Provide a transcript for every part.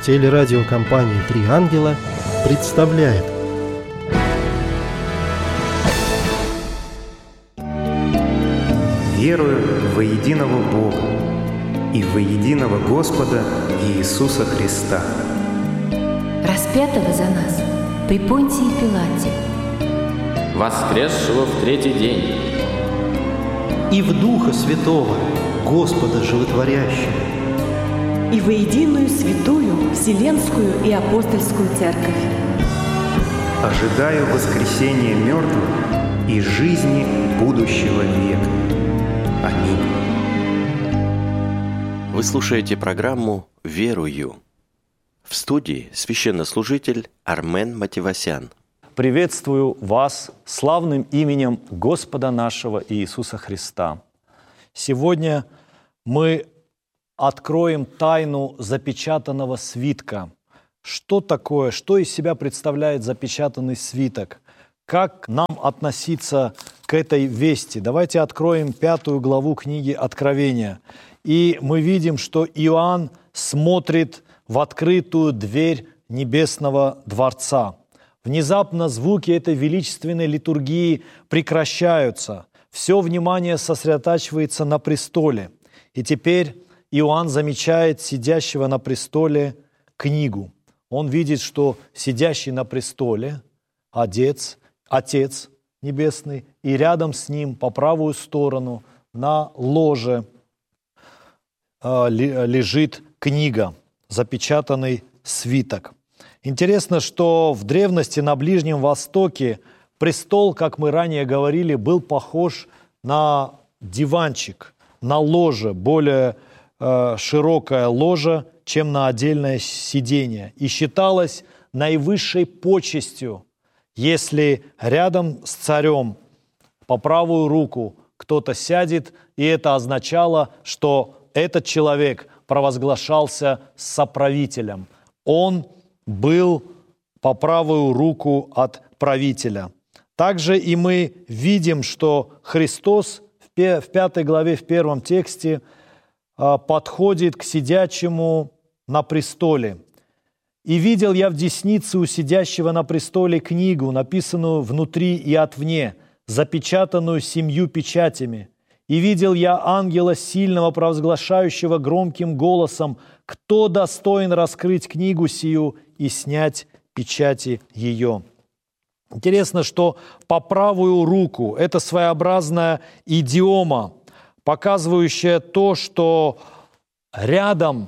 Телерадиокомпания «Три ангела» представляет. Верую во единого Бога и во единого Господа Иисуса Христа, распятого за нас при Понтии Пилате, воскресшего в третий день, и в Духа Святого, Господа Животворящего, и во единую святую Вселенскую и Апостольскую Церковь. ожидаю воскресения мертвых и жизни будущего века. Аминь. Вы слушаете программу «Верую». В студии священнослужитель Армен Мативасян. Приветствую вас славным именем Господа нашего Иисуса Христа. Сегодня мы откроем тайну запечатанного свитка. Что такое, что из себя представляет запечатанный свиток? Как нам относиться к этой вести? Давайте откроем 5 главу книги Откровения. И мы видим, что Иоанн смотрит в открытую дверь небесного дворца. Внезапно звуки этой величественной литургии прекращаются. Все внимание сосредотачивается на престоле. И теперь Иоанн замечает сидящего на престоле книгу. Он видит, что сидящий на престоле Отец Небесный, и рядом с ним по правую сторону на ложе лежит книга, запечатанный свиток. Интересно, что в древности на Ближнем Востоке престол, как мы ранее говорили, был похож на диванчик, на ложе, более широкое ложе, чем на отдельное сиденье. И считалось наивысшей почестью, если рядом с царем по правую руку кто-то сядет, и это означало, что этот человек провозглашался соправителем. Он был по правую руку от правителя. Также и мы видим, что Христос в 5 главе, в 1 тексте подходит к сидячему на престоле. «И видел я в деснице у сидящего на престоле книгу, написанную внутри и отвне, запечатанную 7 печатями. И видел я ангела сильного, провозглашающего громким голосом: кто достоин раскрыть книгу сию и снять печати ее». Интересно, что по правую руку – это своеобразная идиома, показывающая то, что рядом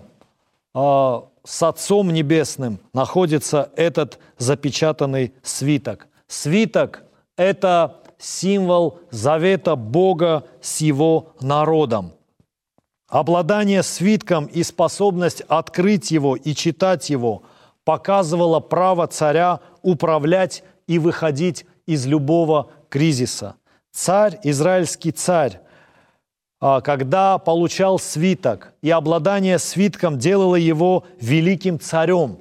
с Отцом Небесным находится этот запечатанный свиток. Свиток – это символ завета Бога с Его народом. Обладание свитком и способность открыть его и читать его показывало право царя управлять и выходить из любого кризиса. Царь, израильский царь, когда получал свиток, и обладание свитком делало его великим царем,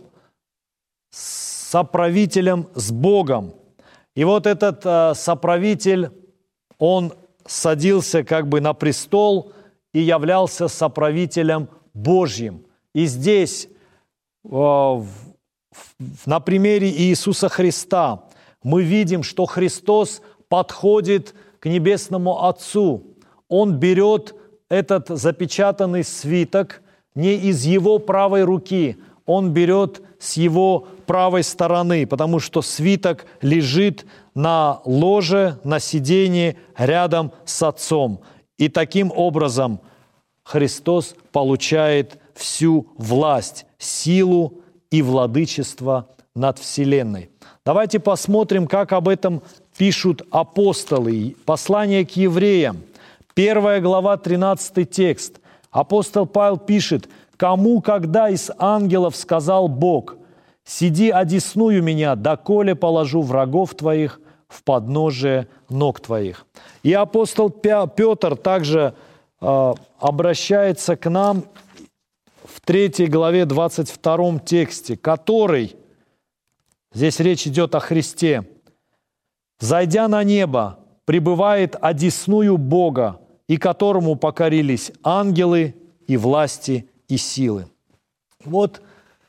соправителем с Богом. И вот этот соправитель, он садился как бы на престол и являлся соправителем Божьим. И здесь, на примере Иисуса Христа, мы видим, что Христос подходит к Небесному Отцу. Он берет этот запечатанный свиток не из его правой руки, он берет с его правой стороны, потому что свиток лежит на ложе, на сиденье рядом с Отцом. И таким образом Христос получает всю власть, силу и владычество над Вселенной. Давайте посмотрим, как об этом пишут апостолы. Послание к евреям, 1 глава, 13 текст. Апостол Павел пишет: «Кому, когда из ангелов сказал Бог: сиди одесную меня, доколе положу врагов твоих в подножие ног твоих». И апостол Петр также обращается к нам в 3 главе, 22 тексте, который, здесь речь идет о Христе, «Зайдя на небо, пребывает одесную Бога, и которому покорились ангелы и власти и силы». Вот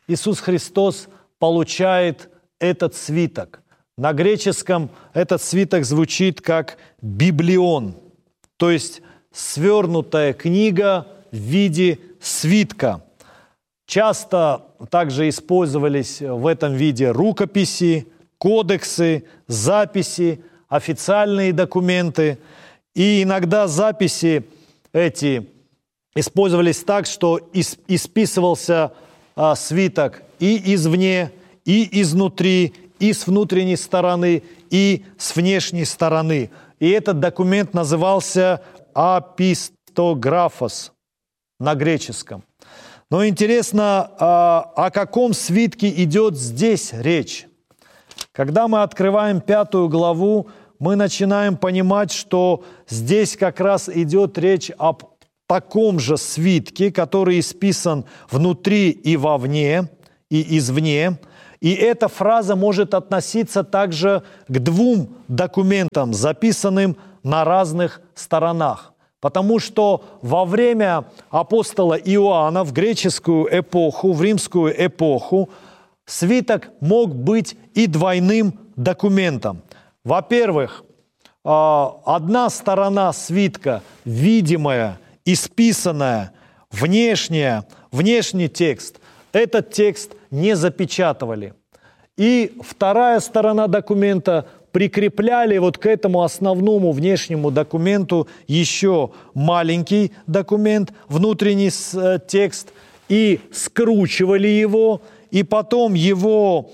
Иисус Христос получает этот свиток. На греческом этот свиток звучит как «библион», то есть свернутая книга в виде свитка. Часто также использовались в этом виде рукописи, кодексы, записи, официальные документы. И иногда записи эти использовались так, что исписывался свиток и извне, и изнутри, и с внутренней стороны, и с внешней стороны. И этот документ назывался «апистографос» на греческом. Но интересно, о каком свитке идет здесь речь? Когда мы открываем 5 главу, мы начинаем понимать, что здесь как раз идет речь об таком же свитке, который исписан внутри и вовне, и извне. И эта фраза может относиться также к 2 документам, записанным на разных сторонах. Потому что во время апостола Иоанна в греческую эпоху, в римскую эпоху, свиток мог быть и двойным документом. Во-первых, одна сторона свитка, видимая, исписанная, внешний текст, этот текст не запечатывали. И вторая сторона документа прикрепляли вот к этому основному внешнему документу еще маленький документ, внутренний текст, и скручивали его, и потом его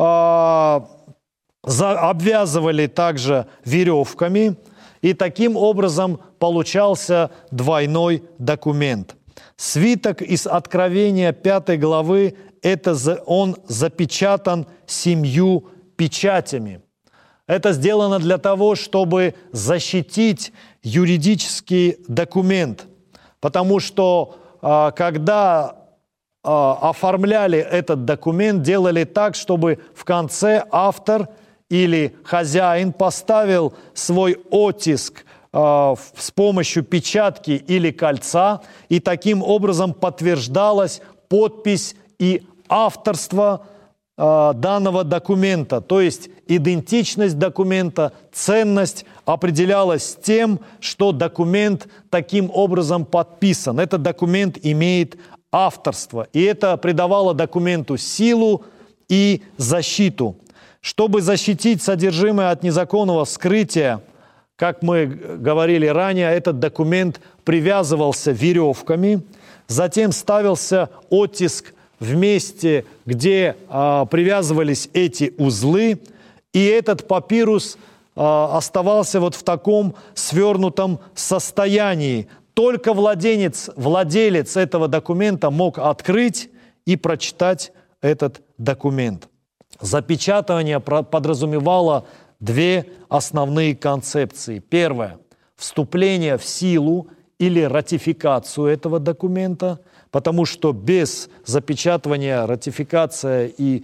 обвязывали также веревками, и таким образом получался двойной документ. Свиток из Откровения 5 главы, он запечатан 7 печатями. Это сделано для того, чтобы защитить юридический документ. Потому что когда оформляли этот документ, делали так, чтобы в конце автор или хозяин поставил свой оттиск с помощью печатки или кольца, и таким образом подтверждалась подпись и авторство данного документа. То есть идентичность документа, ценность определялась тем, что документ таким образом подписан. Этот документ имеет авторство, и это придавало документу силу и защиту. Чтобы защитить содержимое от незаконного вскрытия, как мы говорили ранее, этот документ привязывался веревками, затем ставился оттиск в месте, где привязывались эти узлы, и этот папирус оставался вот в таком свернутом состоянии. Только владелец этого документа мог открыть и прочитать этот документ. Запечатывание подразумевало 2 основные концепции. Первое – вступление в силу или ратификацию этого документа, потому что без запечатывания ратификация и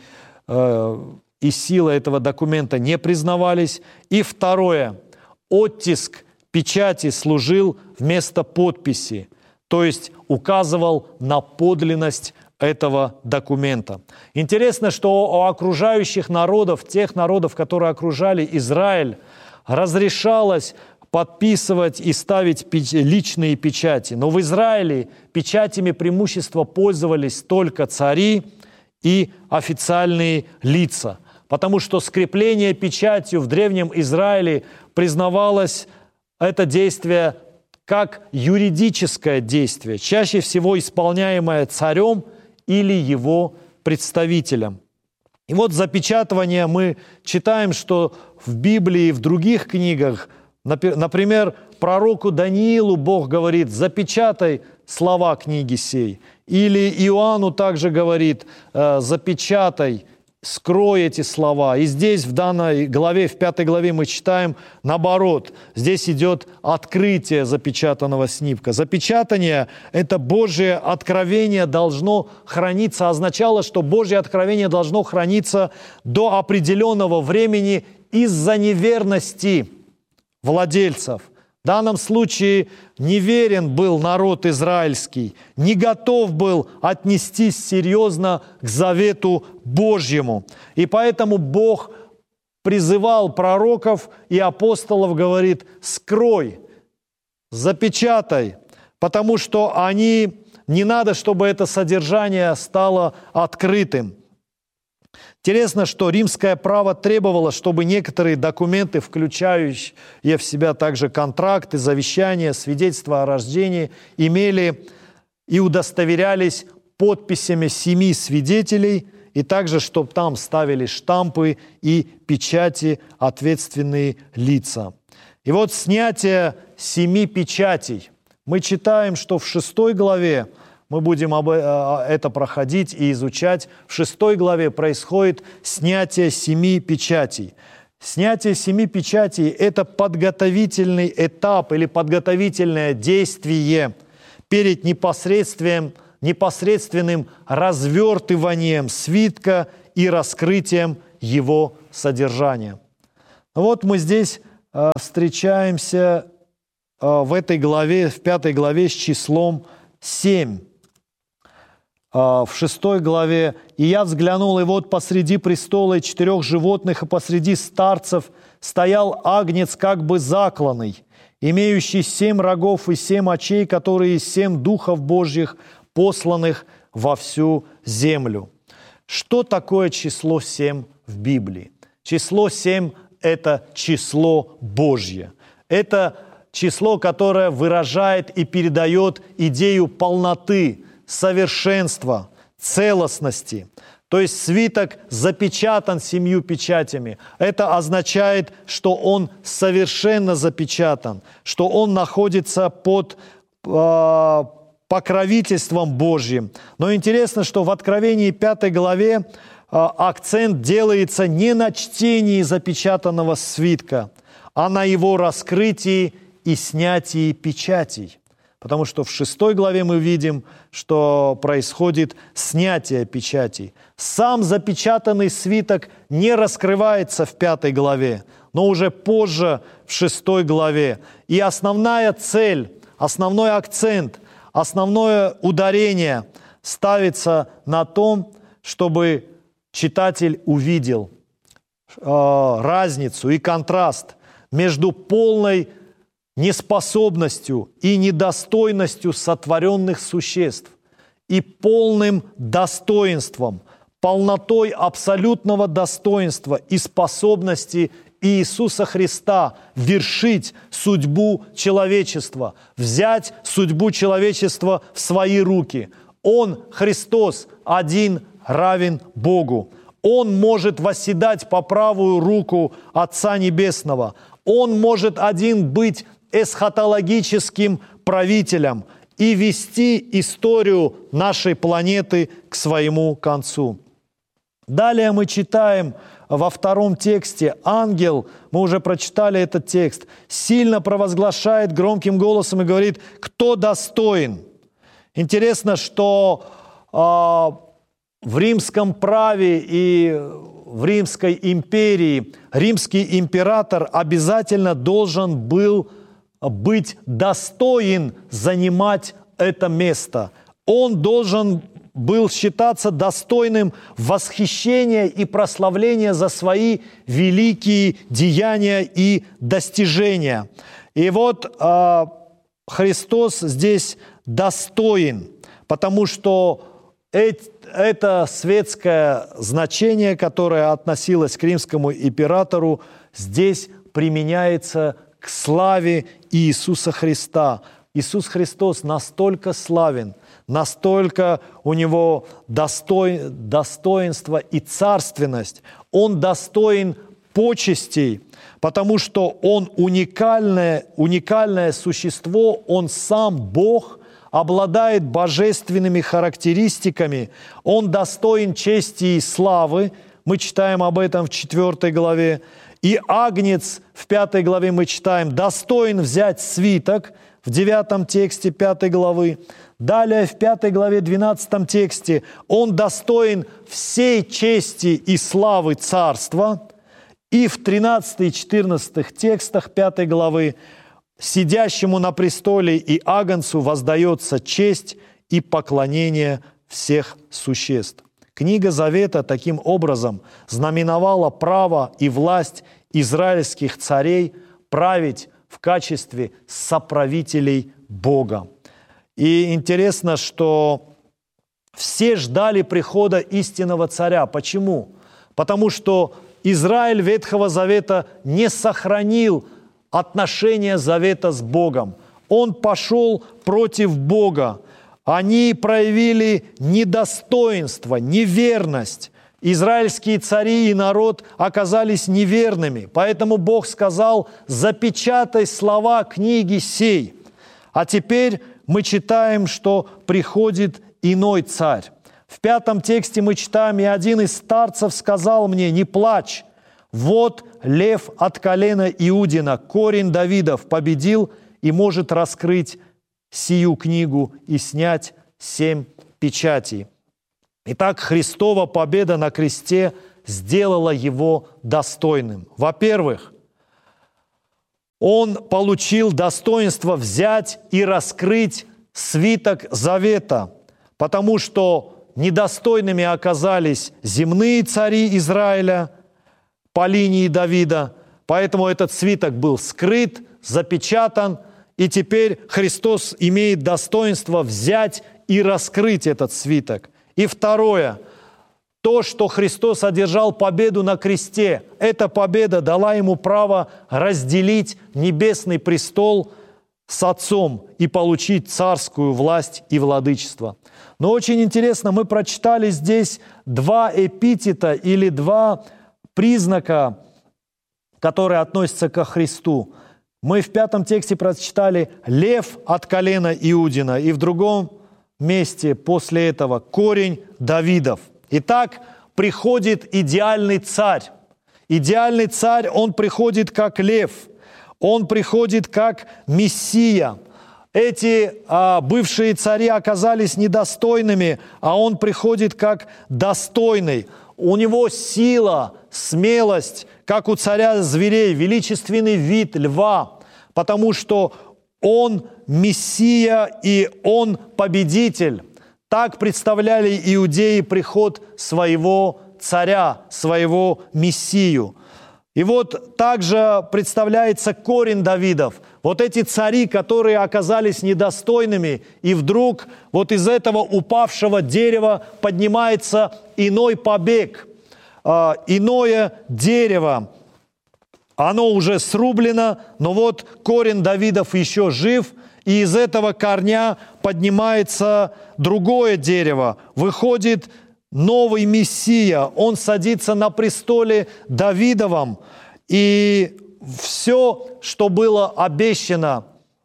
сила этого документа не признавались. И второе – оттиск печати служил вместо подписи, то есть указывал на подлинность этого документа. Интересно, что у окружающих народов, тех народов, которые окружали Израиль, разрешалось подписывать и ставить личные печати. Но в Израиле печатями преимущества пользовались только цари и официальные лица, потому что скрепление печатью в Древнем Израиле признавалось это действие как юридическое действие, чаще всего исполняемое царем или его представителем. И вот запечатывание мы читаем, что в Библии и в других книгах, например, пророку Даниилу Бог говорит: запечатай слова книги сей. Или Иоанну также говорит: запечатай, скрой эти слова. И здесь в данной главе, в 5 главе мы читаем наоборот. Здесь идет открытие запечатанного снимка. Запечатание – это Божие откровение должно храниться. Означало, что Божье откровение должно храниться до определенного времени из-за неверности владельцев. В данном случае неверен был народ израильский, не готов был отнестись серьезно к завету Божьему. И поэтому Бог призывал пророков и апостолов, говорит: скрой, запечатай, потому что не надо, чтобы это содержание стало открытым. Интересно, что римское право требовало, чтобы некоторые документы, включающие в себя также контракты, завещания, свидетельства о рождении, имели и удостоверялись подписями 7 свидетелей, и также, чтобы там ставили штампы и печати ответственные лица. И вот снятие 7 печатей. Мы читаем, что в 6 главе, мы будем это проходить и изучать, в 6 главе происходит снятие 7 печатей. Снятие 7 печатей – это подготовительный этап или подготовительное действие перед непосредственным развертыванием свитка и раскрытием его содержания. Вот мы здесь встречаемся в этой главе, в 5 главе с числом 7. В 6 главе: «И я взглянул, и вот посреди престола и 4 животных, и посреди старцев стоял агнец как бы закланный, имеющий 7 рогов и 7 очей, которые 7 духов Божьих, посланных во всю землю». Что такое число 7 в Библии? Число 7 – это число Божье. Это число, которое выражает и передает идею полноты, совершенства, целостности. То есть свиток запечатан 7 печатями. Это означает, что он совершенно запечатан, что он находится под покровительством Божьим. Но интересно, что в Откровении 5 главе акцент делается не на чтении запечатанного свитка, а на его раскрытии и снятии печатей. Потому что в 6 главе мы видим, что происходит снятие печатей. Сам запечатанный свиток не раскрывается в 5 главе, но уже позже в 6 главе. И основная цель, основной акцент, основное ударение ставится на том, чтобы читатель увидел разницу и контраст между полной неспособностью и недостойностью сотворенных существ и полным достоинством, полнотой абсолютного достоинства и способности Иисуса Христа вершить судьбу человечества, взять судьбу человечества в свои руки. Он, Христос, один равен Богу. Он может восседать по правую руку Отца Небесного. Он может один быть эсхатологическим правителем и вести историю нашей планеты к своему концу. Далее мы читаем во 2 тексте: ангел, мы уже прочитали этот текст, сильно провозглашает громким голосом и говорит: кто достоин? Интересно, что в римском праве и в Римской империи римский император обязательно должен был быть достоин занимать это место. Он должен был считаться достойным восхищения и прославления за свои великие деяния и достижения. И вот Христос здесь достоин, потому что это светское значение, которое относилось к римскому императору, здесь применяется к славе Иисуса Христа. Иисус Христос настолько славен, настолько у Него достоинство и царственность. Он достоин почестей, потому что Он уникальное существо, Он сам Бог, обладает божественными характеристиками, Он достоин чести и славы. Мы читаем об этом в 4 главе. И Агнец в 5 главе мы читаем достоин взять свиток, в 9 тексте 5 главы. Далее в 5 главе 12 тексте Он достоин всей чести и славы царства. И в 13 и 14 текстах 5 главы сидящему на престоле и Агнцу воздается честь и поклонение всех существ». Книга Завета таким образом знаменовала право и власть израильских царей править в качестве соправителей Бога. И интересно, что все ждали прихода истинного царя. Почему? Потому что Израиль Ветхого Завета не сохранил отношения завета с Богом. Он пошел против Бога. Они проявили недостоинство, неверность. Израильские цари и народ оказались неверными. Поэтому Бог сказал: «Запечатай слова книги сей». А теперь мы читаем, что приходит иной царь. В 5 тексте мы читаем: «И один из старцев сказал мне: не плачь, вот лев от колена Иудина, корень Давидов, победил и может раскрыть сию книгу и снять 7 печатей». Итак, Христова победа на кресте сделала его достойным. Во-первых, он получил достоинство взять и раскрыть свиток завета, потому что недостойными оказались земные цари Израиля по линии Давида, поэтому этот свиток был скрыт, запечатан, и теперь Христос имеет достоинство взять и раскрыть этот свиток. И второе, то, что Христос одержал победу на кресте, эта победа дала ему право разделить небесный престол с Отцом и получить царскую власть и владычество. Но очень интересно, мы прочитали здесь 2 эпитета или 2 признака, которые относятся ко Христу. Мы в 5 тексте прочитали «лев от колена Иудина», и в другом месте после этого «корень Давидов». Итак, приходит идеальный царь. Идеальный царь, он приходит как лев, он приходит как Мессия. Эти бывшие цари оказались недостойными, а он приходит как достойный. У него сила, смелость, как у царя зверей, величественный вид льва, потому что он Мессия и он победитель. Так представляли иудеи приход своего царя, своего Мессию. И вот также представляется корень Давидов. Вот эти цари, которые оказались недостойными, и вдруг вот из этого упавшего дерева поднимается иной побег, иное дерево. Оно уже срублено, но вот корень Давидов еще жив, и из этого корня поднимается другое дерево. Выходит новый Мессия, он садится на престоле Давидовом, и все, что было обещано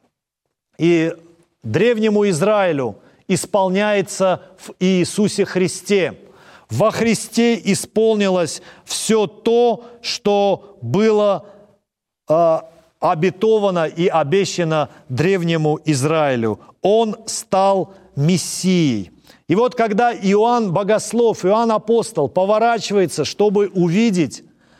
и древнему Израилю, исполняется в Иисусе Христе. Во Христе исполнилось все то, что было обетовано и обещано древнему Израилю. Он стал Мессией. И вот когда Иоанн Богослов, Иоанн Апостол поворачивается, чтобы увидеть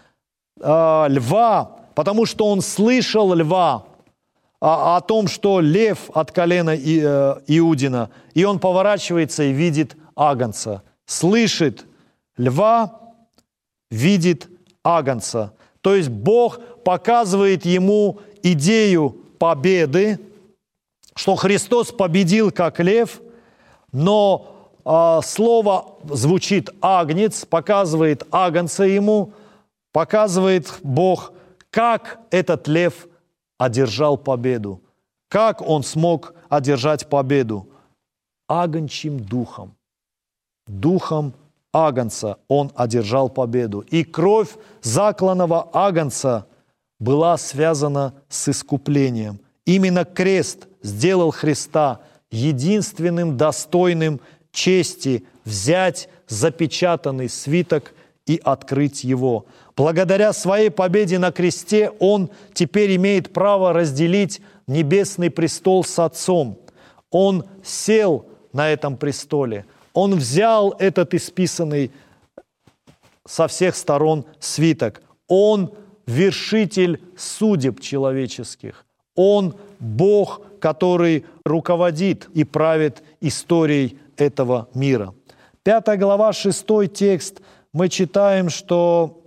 льва, потому что он слышал льва, о том, что лев от колена Иудина, и он поворачивается и видит агнца. Слышит льва, видит агнца. То есть Бог показывает ему идею победы, что Христос победил как лев, но слово звучит агнец, показывает агнца ему, показывает Бог, как этот лев одержал победу, как он смог одержать победу. Агнчим духом, духом агнца он одержал победу. И кровь закланного агнца была связана с искуплением. Именно крест сделал Христа единственным достойным чести взять запечатанный свиток и открыть его. Благодаря своей победе на кресте он теперь имеет право разделить небесный престол с Отцом. Он сел на этом престоле. Он взял этот исписанный со всех сторон свиток. Он вершитель судеб человеческих. Он Бог, который руководит и правит историей этого мира. 5 глава, 6 текст, мы читаем, что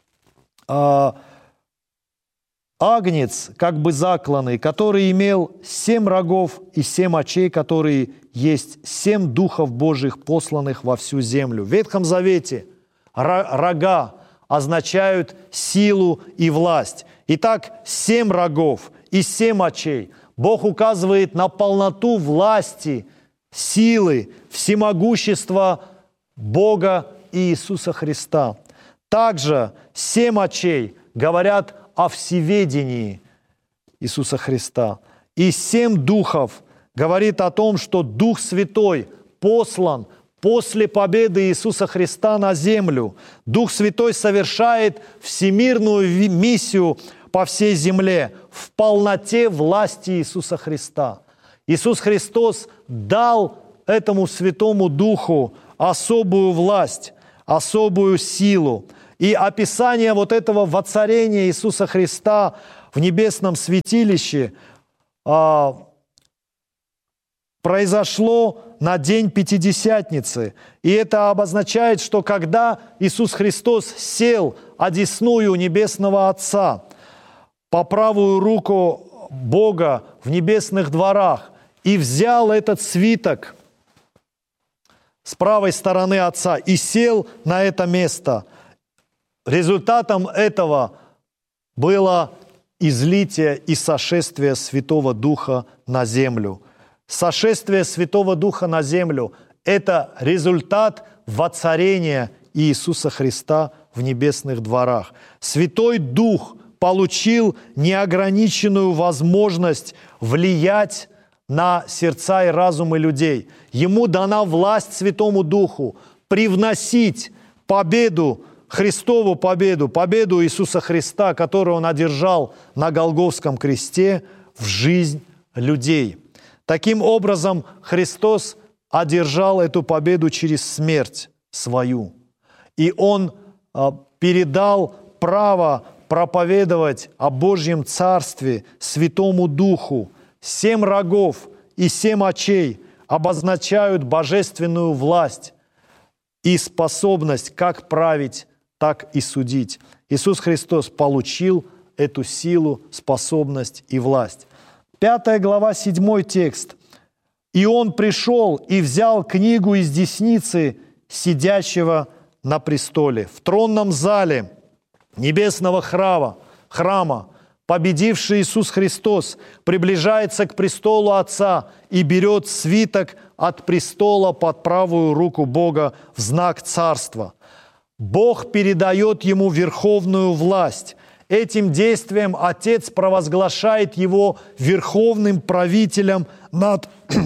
агнец, как бы закланный, который имел 7 рогов и 7 очей, которые есть 7 духов Божьих, посланных во всю землю. В Ветхом Завете рога означают силу и власть. Итак, 7 рогов и 7 очей. Бог указывает на полноту власти, силы, всемогущества Бога и Иисуса Христа. Также 7 очей говорят о всеведении Иисуса Христа. И 7 духов говорит о том, что Дух Святой послан после победы Иисуса Христа на землю. Дух Святой совершает всемирную миссию по всей земле в полноте власти Иисуса Христа. Иисус Христос дал этому Святому Духу особую власть, особую силу. И описание вот этого воцарения Иисуса Христа в небесном святилище произошло на день Пятидесятницы. И это обозначает, что когда Иисус Христос сел одесную Небесного Отца по правую руку Бога в небесных дворах и взял этот свиток с правой стороны Отца и сел на это место, результатом этого было излитие и сошествие Святого Духа на землю. Сошествие Святого Духа на землю – это результат воцарения Иисуса Христа в небесных дворах. Святой Дух получил неограниченную возможность влиять на сердца и разумы людей. Ему дана власть Святому Духу привносить победу, Христову победу, победу Иисуса Христа, которую Он одержал на Голгофском кресте, в жизнь людей. Таким образом, Христос одержал эту победу через смерть свою. И Он передал право проповедовать о Божьем Царстве Святому Духу. 7 рогов и 7 очей обозначают божественную власть и способность как править, так и судить. Иисус Христос получил эту силу, способность и власть. 5 глава, 7 текст. «И Он пришел и взял книгу из десницы сидящего на престоле. В тронном зале небесного храма победивший Иисус Христос приближается к престолу Отца и берет свиток от престола под правую руку Бога в знак царства. Бог передает ему верховную власть. Этим действием Отец провозглашает его верховным правителем над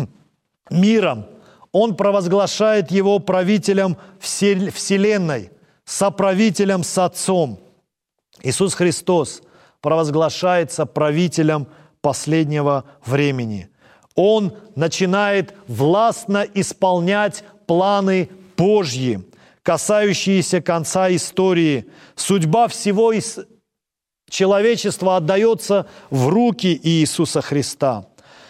миром. Он провозглашает его правителем Вселенной, соправителем с Отцом. Иисус Христос провозглашается правителем последнего времени. Он начинает властно исполнять планы Божьи, касающиеся конца истории. Судьба всего человечества отдается в руки Иисуса Христа.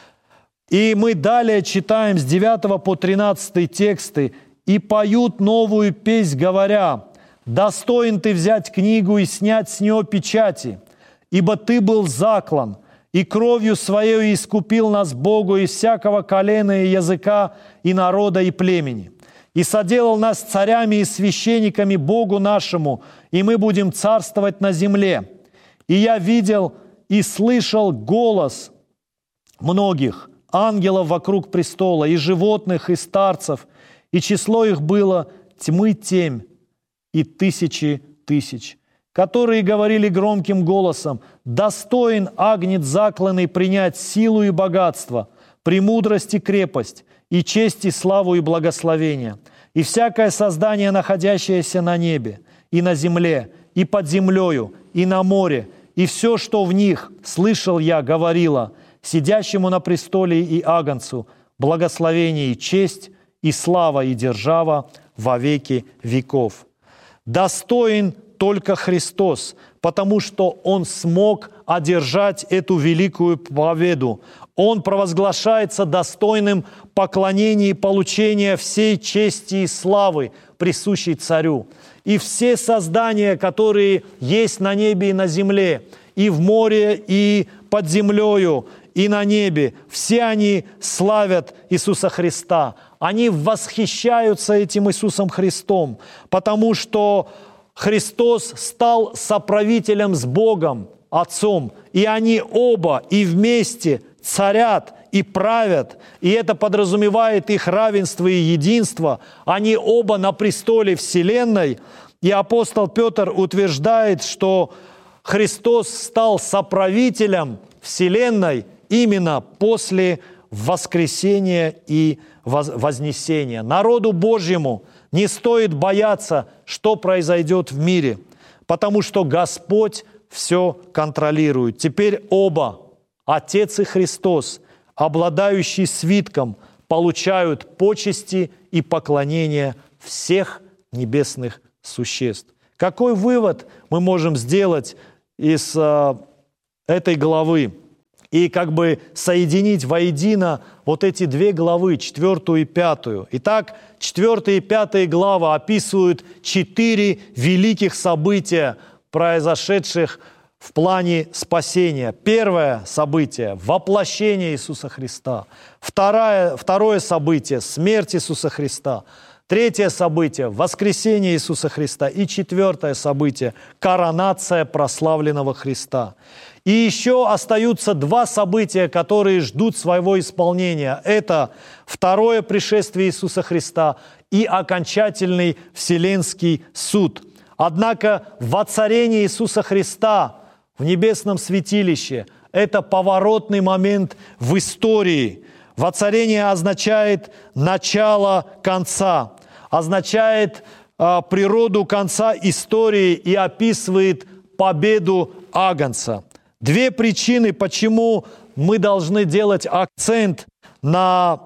И мы далее читаем с 9 по 13 тексты. «И поют новую песнь, говоря: достоин ты взять книгу и снять с нее печати, ибо ты был заклан, и кровью своей искупил нас Богу из всякого колена и языка, и народа, и племени. И соделал нас царями и священниками Богу нашему, и мы будем царствовать на земле. И я видел и слышал голос многих ангелов вокруг престола, и животных, и старцев, и число их было тьмы темь, и тысячи тысяч, которые говорили громким голосом: достоин агнец закланный принять силу и богатство, премудрость и крепость, и честь и славу и благословение. И всякое создание, находящееся на небе, и на земле, и под землею, и на море, и все, что в них, слышал я, говорило: сидящему на престоле и агнцу благословение и честь, и слава, и держава во веки веков. Достоин только Христос, потому что Он смог одержать эту великую победу. Он провозглашается достойным поклонения и получения всей чести и славы, присущей Царю. И все создания, которые есть на небе и на земле, и в море, и под землею, и на небе, все они славят Иисуса Христа. Они восхищаются этим Иисусом Христом, потому что Христос стал соправителем с Богом, Отцом, и они оба и вместе царят и правят, и это подразумевает их равенство и единство. Они оба на престоле Вселенной, и апостол Петр утверждает, что Христос стал соправителем Вселенной именно после воскресения и вознесения. Народу Божьему не стоит бояться, что произойдет в мире, потому что Господь все контролирует. Теперь оба, Отец и Христос, обладающие свитком, получают почести и поклонение всех небесных существ. Какой вывод мы можем сделать из этой главы? И как бы соединить воедино вот эти две главы, 4 и 5. Итак, 4 и 5 глава описывают 4 великих события, произошедших в плане спасения. Первое событие – воплощение Иисуса Христа. Второе событие – смерть Иисуса Христа. Третье событие – воскресение Иисуса Христа. И четвертое событие – коронация прославленного Христа. И еще остаются 2 события, которые ждут своего исполнения. Это второе пришествие Иисуса Христа и окончательный Вселенский суд. Однако воцарение Иисуса Христа в небесном святилище – это поворотный момент в истории. Воцарение означает начало конца, означает природу конца истории и описывает победу Агнца. 2 причины, почему мы должны делать акцент на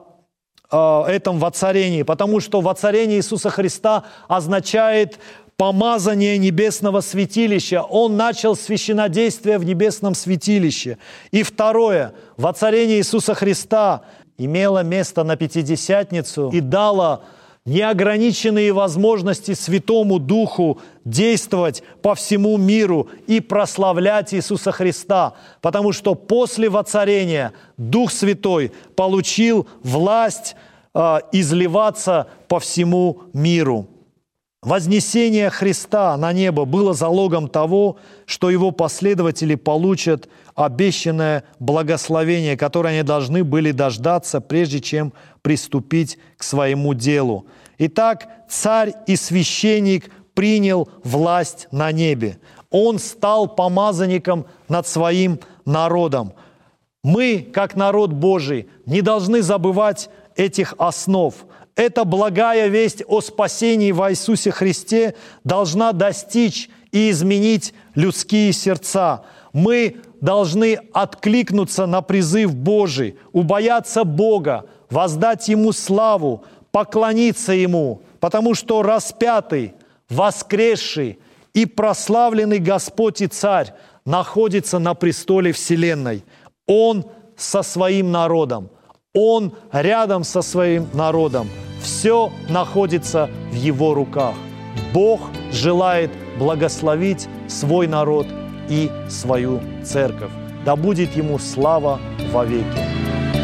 этом воцарении. Потому что воцарение Иисуса Христа означает помазание небесного святилища. Он начал священнодействие в небесном святилище. И второе, воцарение Иисуса Христа имело место на Пятидесятницу и дало неограниченные возможности Святому Духу действовать по всему миру и прославлять Иисуса Христа, потому что после воцарения Дух Святой получил власть изливаться по всему миру. Вознесение Христа на небо было залогом того, что Его последователи получат обещанное благословение, которое они должны были дождаться, прежде чем приступить к своему делу. Итак, царь и священник принял власть на небе. Он стал помазанником над своим народом. Мы, как народ Божий, не должны забывать этих основ. Эта благая весть о спасении во Иисусе Христе должна достичь и изменить людские сердца. Мы должны откликнуться на призыв Божий, убояться Бога, воздать Ему славу, поклониться Ему, потому что распятый, воскресший и прославленный Господь и Царь находится на престоле Вселенной. Он со своим народом, Он рядом со своим народом. Все находится в Его руках. Бог желает благословить свой народ и свою церковь. Да будет Ему слава вовеки.